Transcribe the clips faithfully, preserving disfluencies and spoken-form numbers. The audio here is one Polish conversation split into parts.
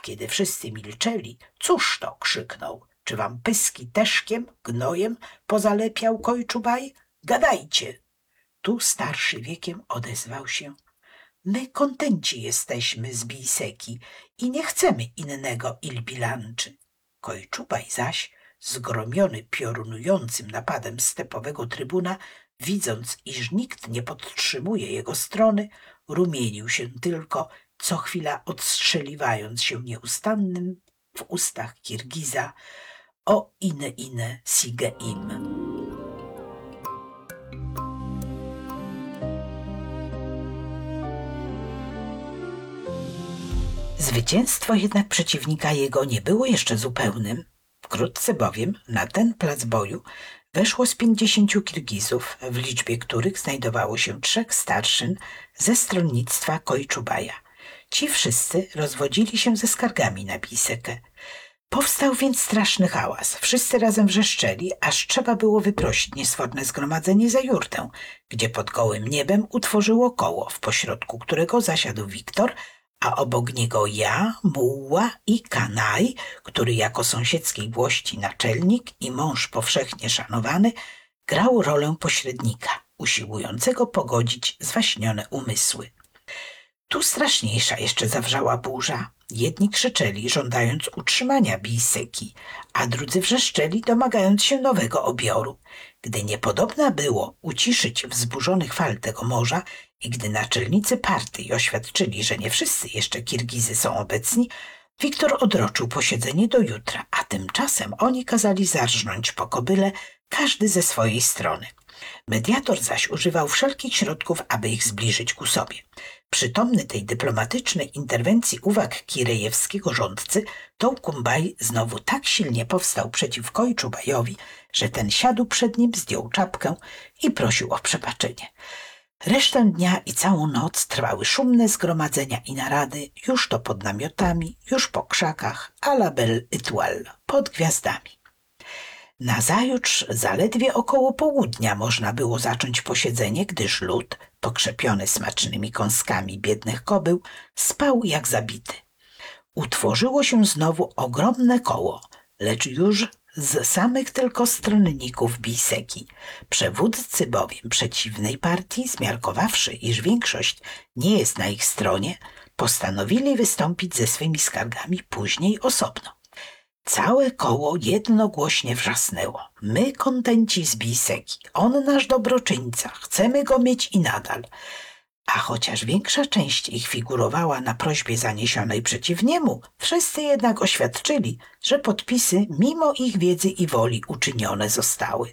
kiedy wszyscy milczeli, cóż to, krzyknął, czy wam pyski teszkiem, gnojem pozalepiał Kojczubaj? Gadajcie. Tu starszy wiekiem odezwał się: my kontenci jesteśmy z Bijseki i nie chcemy innego ilbilanczy. Kojczubaj zaś, zgromiony piorunującym napadem stepowego trybuna, widząc, iż nikt nie podtrzymuje jego strony, rumienił się tylko, co chwila odstrzeliwając się nieustannym w ustach Kirgiza: o ine ine sige im. Zwycięstwo jednak przeciwnika jego nie było jeszcze zupełnym. Wkrótce bowiem na ten plac boju weszło z pięćdziesięciu Kirgizów, w liczbie których znajdowało się trzech starszyn ze stronnictwa Kojczubaja. Ci wszyscy rozwodzili się ze skargami na Bijsekę. Powstał więc straszny hałas. Wszyscy razem wrzeszczeli, aż trzeba było wyprosić niesforne zgromadzenie za jurtę, gdzie pod gołym niebem utworzyło koło, w pośrodku którego zasiadł Wiktor, a obok niego ja, Muła i Kanaj, który jako sąsiedzkiej włości naczelnik i mąż powszechnie szanowany, grał rolę pośrednika, usiłującego pogodzić zwaśnione umysły. Tu straszniejsza jeszcze zawrzała burza. Jedni krzyczeli, żądając utrzymania Bijseki, a drudzy wrzeszczeli, domagając się nowego obioru. Gdy niepodobna było uciszyć wzburzonych fal tego morza i gdy naczelnicy partii oświadczyli, że nie wszyscy jeszcze Kirgizy są obecni, Wiktor odroczył posiedzenie do jutra, a tymczasem oni kazali zarżnąć po kobyle, każdy ze swojej strony. Mediator zaś używał wszelkich środków, aby ich zbliżyć ku sobie. Przytomny tej dyplomatycznej interwencji uwag kirejewskiego rządcy, Tołkumbaj znowu tak silnie powstał przeciw Kojczubajowi, że ten siadł przed nim, zdjął czapkę i prosił o przebaczenie. Resztę dnia i całą noc trwały szumne zgromadzenia i narady, już to pod namiotami, już po krzakach, a la belle étoile, pod gwiazdami. Nazajutrz zaledwie około południa można było zacząć posiedzenie, gdyż lud, pokrzepiony smacznymi kąskami biednych kobył, spał jak zabity. Utworzyło się znowu ogromne koło, lecz już z samych tylko stronników Bijseki. Przewódcy bowiem przeciwnej partii, zmiarkowawszy, iż większość nie jest na ich stronie, postanowili wystąpić ze swymi skargami później osobno. Całe koło jednogłośnie wrzasnęło: my kontenci z Bijseki, on nasz dobroczyńca, chcemy go mieć i nadal. A chociaż większa część ich figurowała na prośbie zaniesionej przeciw niemu, wszyscy jednak oświadczyli, że podpisy mimo ich wiedzy i woli uczynione zostały.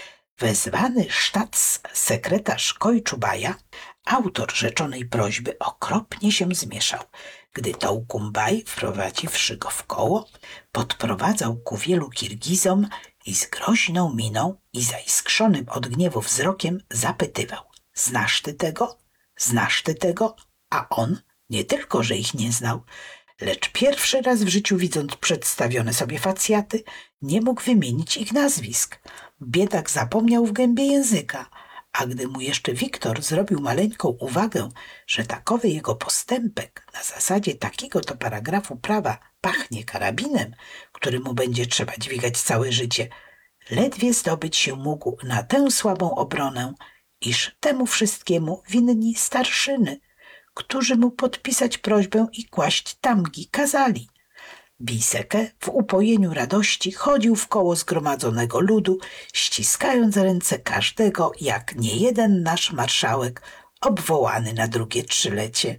Wezwany sztatsekretarz Kojczubaja, autor rzeczonej prośby, okropnie się zmieszał, gdy Tołkumbaj, wprowadziwszy go w koło, podprowadzał ku wielu Kirgizom i z groźną miną i zaiskrzonym od gniewu wzrokiem zapytywał: znasz ty tego? Znasz ty tego? A on nie tylko, że ich nie znał, lecz pierwszy raz w życiu widząc przedstawione sobie facjaty, nie mógł wymienić ich nazwisk. Biedak zapomniał w gębie języka, a gdy mu jeszcze Wiktor zrobił maleńką uwagę, że takowy jego postępek na zasadzie takiego to paragrafu prawa pachnie karabinem, który mu będzie trzeba dźwigać całe życie, ledwie zdobyć się mógł na tę słabą obronę, iż temu wszystkiemu winni starszyny, którzy mu podpisać prośbę i kłaść tamgi kazali. Bijsekę w upojeniu radości chodził w koło zgromadzonego ludu, ściskając ręce każdego, jak niejeden nasz marszałek obwołany na drugie trzylecie.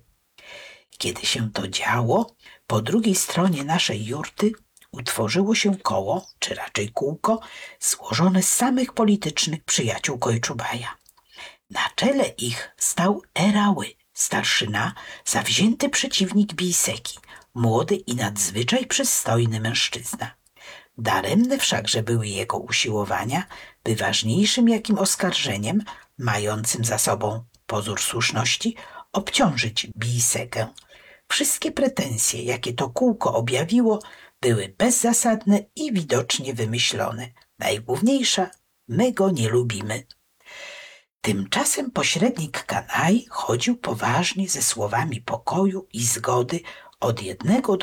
Kiedy się to działo, po drugiej stronie naszej jurty utworzyło się koło, czy raczej kółko, złożone z samych politycznych przyjaciół Kojczubaja. Na czele ich stał Erały, starszyna, zawzięty przeciwnik Bijseki, młody i nadzwyczaj przystojny mężczyzna. Daremne wszakże były jego usiłowania, by ważniejszym jakim oskarżeniem, mającym za sobą pozór słuszności, obciążyć Bijsekę. Wszystkie pretensje, jakie to kółko objawiło, były bezzasadne i widocznie wymyślone. Najgłówniejsza: my go nie lubimy. Tymczasem pośrednik Kanaj chodził poważnie ze słowami pokoju i zgody od jednego do